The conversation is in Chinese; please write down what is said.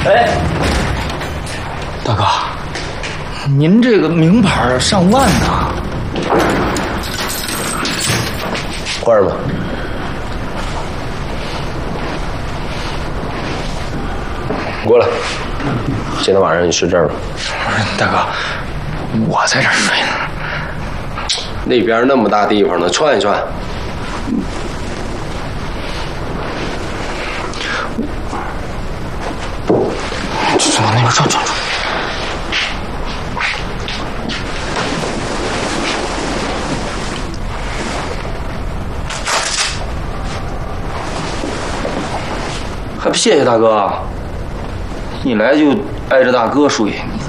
哎，大哥，您这个名牌上万呢。 花儿吗？过来，今天晚上你睡这儿吧。 大哥，我在这儿睡呢。 那边那么大地方呢，串一串。 就往那边转。还不谢谢大哥？一来就挨着大哥睡，